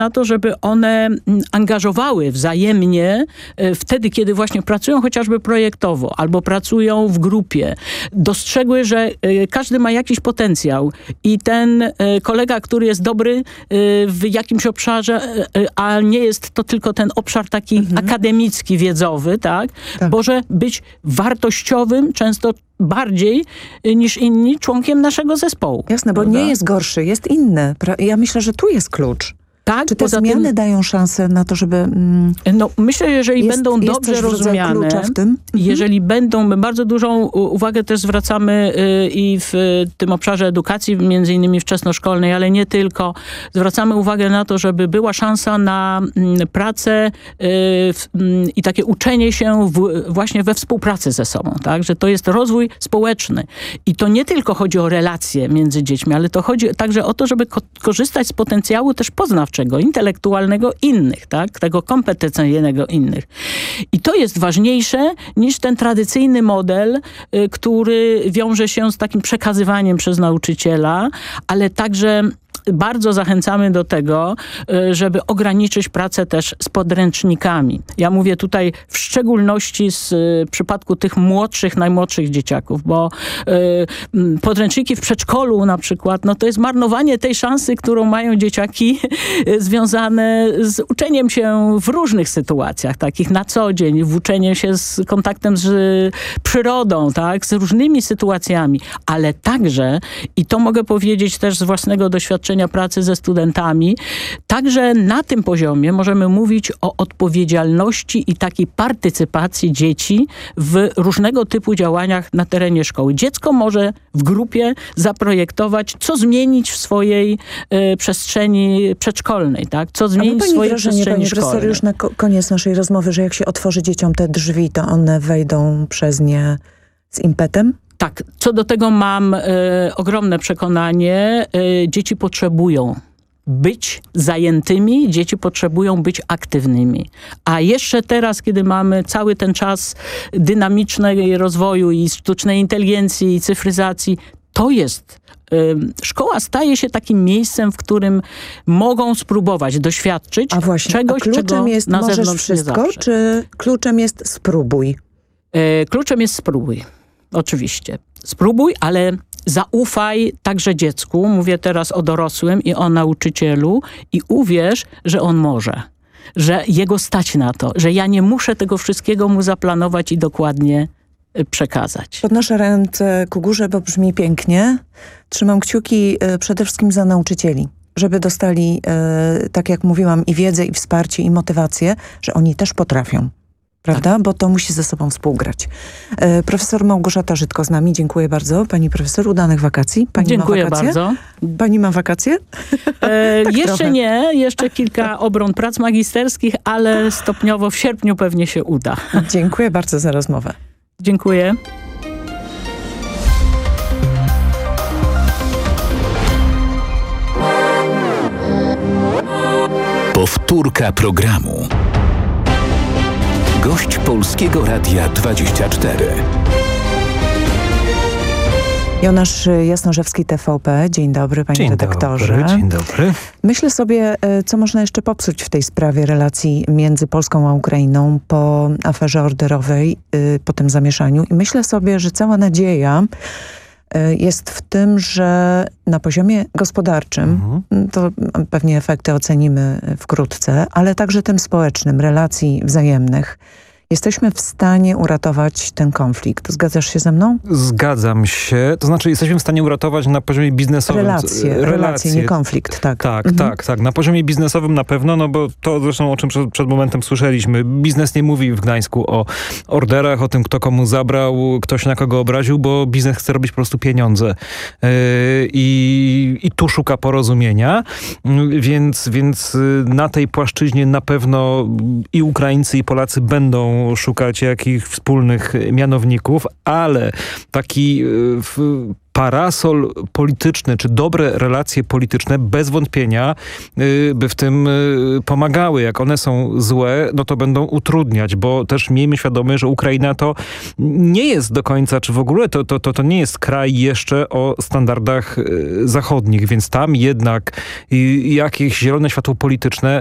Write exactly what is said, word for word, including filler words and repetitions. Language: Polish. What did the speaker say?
na to, żeby one angażowały wzajemnie wtedy, kiedy właśnie pracują chociażby projektowo albo pracują w grupie. Dostrzegły, że każdy ma jakiś potencjał i ten kolega, który jest dobry w jakimś obszarze, a nie jest to tylko ten obszar taki mhm. akademicki, wiedzowy, tak? tak? Może być wartościowym, często bardziej niż inni członkiem naszego zespołu. Jasne, bo prawda? Nie jest gorszy, jest inny. Ja myślę, że tu jest klucz. Tak, czy te zmiany tym, dają szansę na to, żeby... Mm, no myślę, że jeżeli jest, będą jest dobrze rozumiane, w tym? jeżeli mhm. będą, my bardzo dużą uwagę też zwracamy y, i w y, tym obszarze edukacji, między innymi wczesnoszkolnej, ale nie tylko, zwracamy uwagę na to, żeby była szansa na y, pracę y, w, y, i takie uczenie się w, właśnie we współpracy ze sobą, tak? Że to jest rozwój społeczny. I to nie tylko chodzi o relacje między dziećmi, ale to chodzi także o to, żeby ko- korzystać z potencjału też poznawczego, intelektualnego innych, tak? Tego kompetencyjnego innych. I to jest ważniejsze niż ten tradycyjny model, y, który wiąże się z takim przekazywaniem przez nauczyciela, ale także bardzo zachęcamy do tego, żeby ograniczyć pracę też z podręcznikami. Ja mówię tutaj w szczególności z w przypadku tych młodszych, najmłodszych dzieciaków, bo y, podręczniki w przedszkolu na przykład, no to jest marnowanie tej szansy, którą mają dzieciaki związane z uczeniem się w różnych sytuacjach, takich na co dzień, w uczeniem się z kontaktem z przyrodą, tak, z różnymi sytuacjami, ale także, i to mogę powiedzieć też z własnego doświadczenia pracy ze studentami, także na tym poziomie możemy mówić o odpowiedzialności i takiej partycypacji dzieci w różnego typu działaniach na terenie szkoły. Dziecko może w grupie zaprojektować, co zmienić w swojej y, przestrzeni przedszkolnej, tak? Co zmienić w swojej wrażenie, przestrzeni panie szkolnej. Profesor, już na ko- koniec naszej rozmowy, że jak się otworzy dzieciom te drzwi, to one wejdą przez nie z impetem? Tak, co do tego mam y, ogromne przekonanie. Y, dzieci potrzebują być zajętymi, dzieci potrzebują być aktywnymi. A jeszcze teraz, kiedy mamy cały ten czas dynamicznego rozwoju i sztucznej inteligencji i cyfryzacji, to jest y, szkoła staje się takim miejscem, w którym mogą spróbować doświadczyć a właśnie, czegoś, a kluczem czego jest na możesz zewnątrz wszystko, nie zawsze. Czy kluczem jest spróbuj? Y, kluczem jest spróbuj. Oczywiście. Spróbuj, ale zaufaj także dziecku. Mówię teraz o dorosłym i o nauczycielu i uwierz, że on może. Że jego stać na to. Że ja nie muszę tego wszystkiego mu zaplanować i dokładnie przekazać. Podnoszę ręce ku górze, bo brzmi pięknie. Trzymam kciuki przede wszystkim za nauczycieli. Żeby dostali, tak jak mówiłam, i wiedzę, i wsparcie, i motywację, że oni też potrafią. Prawda? Tak. Bo to musi ze sobą współgrać. E, profesor Małgorzata Żydko z nami. Dziękuję bardzo. Pani profesor, udanych wakacji. Pani Dziękuję ma wakacje? bardzo. Pani ma wakacje? E, tak jeszcze trochę. nie. Jeszcze kilka obron prac magisterskich, ale stopniowo w sierpniu pewnie się uda. Dziękuję bardzo za rozmowę. Dziękuję. Powtórka programu. Gość Polskiego Radia dwadzieścia cztery. Jonasz Jasnorzewski, T V P. Dzień dobry, panie dzień redaktorze. Dobry, dzień dobry. Myślę sobie, co można jeszcze popsuć w tej sprawie relacji między Polską a Ukrainą po aferze orderowej, po tym zamieszaniu. I myślę sobie, że cała nadzieja jest w tym, że na poziomie gospodarczym, mhm. to pewnie efekty ocenimy wkrótce, ale także tym społecznym, relacji wzajemnych, jesteśmy w stanie uratować ten konflikt. Zgadzasz się ze mną? Zgadzam się. To znaczy jesteśmy w stanie uratować na poziomie biznesowym. Relacje, relacje, relacje nie konflikt, tak. Tak, mhm. tak, tak. Na poziomie biznesowym na pewno, no bo to zresztą o czym przed, przed momentem słyszeliśmy. Biznes nie mówi w Gdańsku o orderach, o tym kto komu zabrał, ktoś na kogo obraził, bo biznes chce robić po prostu pieniądze. Yy, i, I tu szuka porozumienia. Yy, więc, więc na tej płaszczyźnie na pewno i Ukraińcy, i Polacy będą szukać jakichś wspólnych mianowników, ale taki w, parasol polityczny, czy dobre relacje polityczne bez wątpienia y, by w tym y, pomagały. Jak one są złe, no to będą utrudniać, bo też miejmy świadomość, że Ukraina to nie jest do końca, czy w ogóle to, to, to, to nie jest kraj jeszcze o standardach y, zachodnich, więc tam jednak y, jakieś zielone światło polityczne